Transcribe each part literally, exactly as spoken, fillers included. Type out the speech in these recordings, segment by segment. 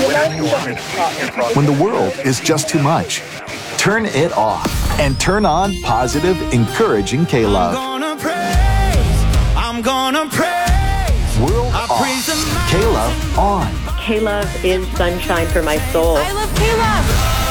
When the world is just too much, turn it off and turn on positive, encouraging K-Love. I'm gonna praise, I'm gonna praise. World I off, praise the mighty K-Love on. K-Love is sunshine for my soul. I love K-Love.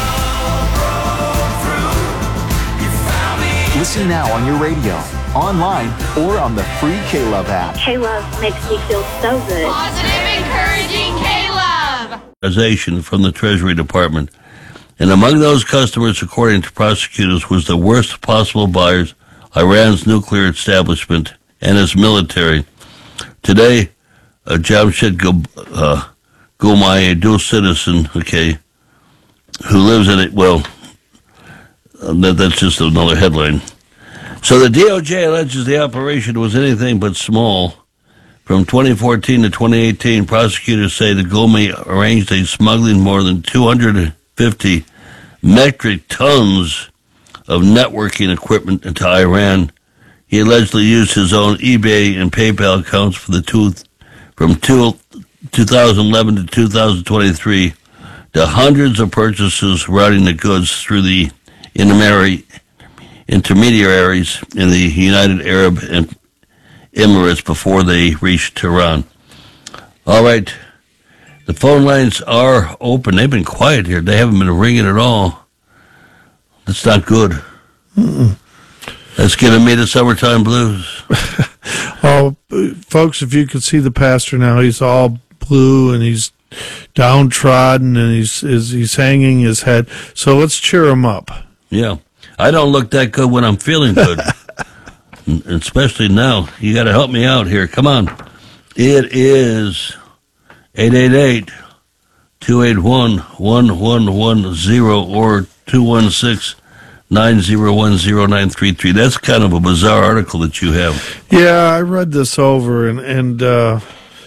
Listen now on your radio, online, or on the free K-Love app. K-Love makes me feel so good. Positive, encouraging K-Love. From the Treasury Department. And among those customers, according to prosecutors, was the worst possible buyers, Iran's nuclear establishment and its military. Today, uh, Jamshed uh, Gulmai, a dual citizen, okay, who lives in it, well, uh, that, that's just another headline. So the D O J alleges the operation was anything but small. From twenty fourteen to twenty eighteen, prosecutors say that Gulmai arranged a smuggling more than two hundred fifty metric tons of networking equipment into Iran. He allegedly used his own eBay and PayPal accounts for the two, from two, twenty eleven to two thousand twenty-three to hundreds of purchases routing the goods through the intermediary, intermediaries in the United Arab Emirates before they reached Tehran. All right. The phone lines are open. They've been quiet here. They haven't been ringing at all. That's not good. Mm-mm. That's giving me the summertime blues. Oh, folks, if you could see the pastor now, he's all blue and he's downtrodden and he's he's, he's hanging his head. So let's cheer him up. Yeah. I don't look that good when I'm feeling good. Especially now. You got to help me out here. Come on. It is eight eight eight, two eight one, one one one zero or two one six, nine zero one zero nine three three. That's kind of a bizarre article that you have. Yeah, I read this over and and uh,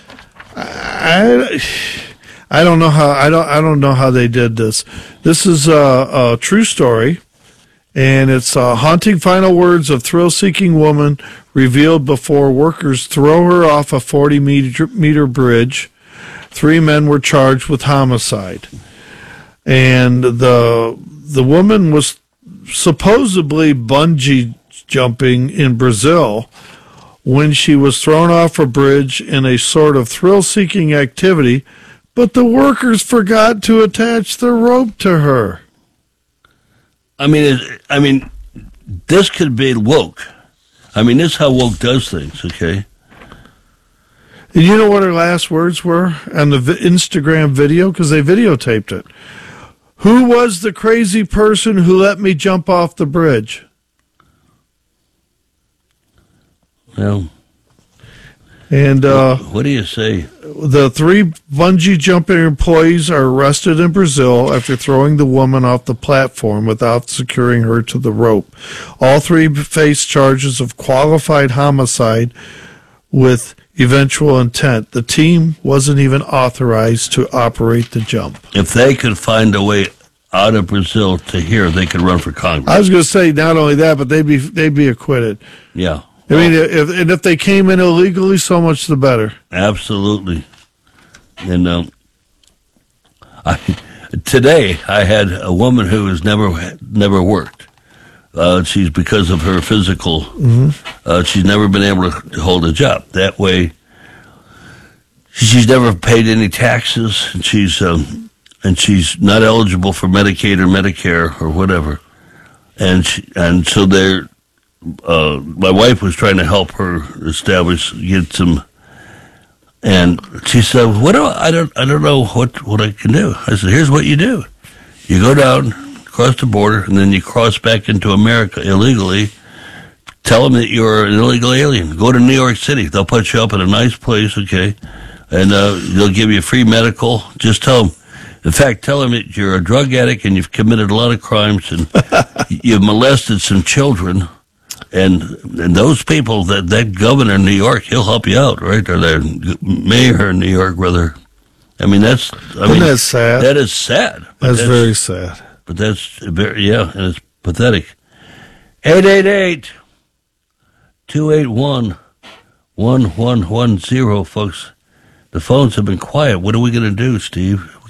I I don't know how I don't I don't know how they did this. This is a, a true story, and it's uh, haunting final words of thrill-seeking woman revealed before workers throw her off a forty meter, meter bridge. Three men were charged with homicide, and the the woman was supposedly bungee jumping in Brazil when she was thrown off a bridge in a sort of thrill-seeking activity, but the workers forgot to attach the rope to her. I mean, it, I mean, this could be woke. I mean, this is how woke does things, okay? And you know what her last words were on the vi- Instagram video? Because they videotaped it. Who was the crazy person who let me jump off the bridge? Well, and uh, what, what do you say? The three bungee jumping employees are arrested in Brazil after throwing the woman off the platform without securing her to the rope. All three face charges of qualified homicide with eventual intent. The team wasn't even authorized to operate the jump. If they could find a way out of Brazil to here, they could run for Congress. I was going to say not only that, but they'd be they'd be acquitted. Yeah. I mean, if, and if they came in illegally, so much the better. Absolutely. And um, I, today I had a woman who has never never worked. Uh, she's because of her physical. Mm-hmm. Uh, she's never been able to hold a job. That way, she's never paid any taxes, and she's um, and she's not eligible for Medicaid or Medicare or whatever. And she, and so they're. Uh, my wife was trying to help her establish, get some, and she said, "What do I, I don't I don't know what what I can do." I said, "Here's what you do: you go down, cross the border, and then you cross back into America illegally. Tell them that you're an illegal alien. Go to New York City. They'll put you up in a nice place, okay, and uh, they'll give you free medical. Just tell them." In fact, tell them that you're a drug addict and you've committed a lot of crimes and you've molested some children. And and those people, that, that governor in New York, he'll help you out, right? Or the mayor in New York, rather. I mean, that's... I Isn't mean, that sad? That is sad. That's, that's very sad. But that's very, yeah, and it's pathetic. eight eight eight, two eight one, one one one zero, folks. The phones have been quiet. What are we going to do, Steve?